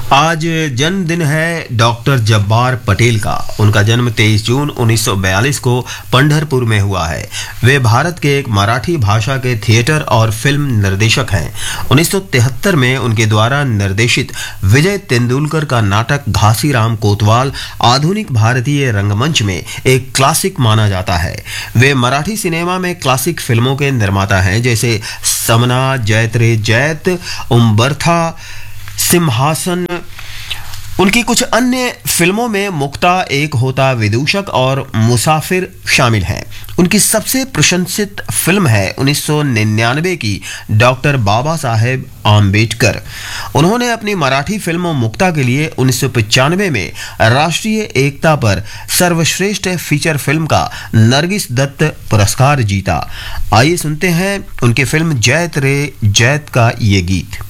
आज जन्मदिन है डॉक्टर जब्बार पटेल का। उनका जन्म 23 जून 1942 को पंढरपुर में हुआ है। वे भारत के एक मराठी भाषा के थिएटर और फिल्म निर्देशक हैं। 1973 में उनके द्वारा निर्देशित विजय तेंदुलकर का नाटक घासीराम कोतवाल आधुनिक भारतीय रंगमंच में एक क्लासिक माना जाता है। वे मराठी सिनेमा में क्लासिक फिल्मों के निर्माता हैं, जैसे समना, जैत रे जैत, उम्बरथा, सिंहासन। उनकी कुछ अन्य फिल्मों में मुक्ता, एक होता विदूषक और मुसाफिर शामिल हैं। उनकी सबसे प्रशंसित फिल्म है 1999 की डॉक्टर बाबा साहेब आम्बेडकर। उन्होंने अपनी मराठी फिल्म मुक्ता के लिए 1995 में राष्ट्रीय एकता पर सर्वश्रेष्ठ फीचर फिल्म का नरगिस दत्त पुरस्कार जीता। आइए सुनते हैं उनकी फिल्म जैत रे जैत का ये गीत।